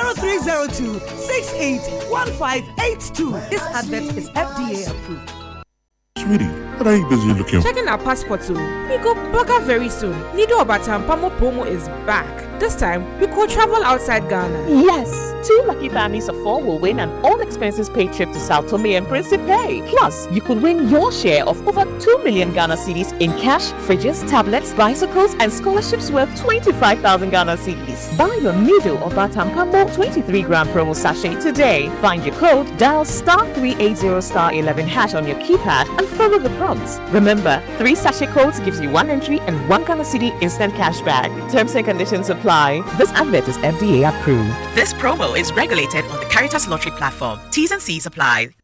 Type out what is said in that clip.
0302 681582. This advert is FDA approved. Sweetie, what are you busy looking for? Checking our passport too. We go burger very soon. Nido Obatam Pamo Promo is back. This time, we could travel outside Ghana. Yes! 2 lucky families of 4 will win an all-expenses-paid trip to Sao Tome and Principe. Plus, you could win your share of over 2 million Ghana cedis in cash, fridges, tablets, bicycles, and scholarships worth 25,000 Ghana cedis. Buy your Nido Obatam Pamo 23-gram promo sachet today. Find your code, dial *380*11# on your keypad, and follow the prompts. Remember, 3 sachet codes gives you 1 entry and 1 Ghana cedi instant cash back. Terms and conditions apply. This advert is FDA approved. This promo is regulated on the Caritas Lottery platform. T's and C's apply.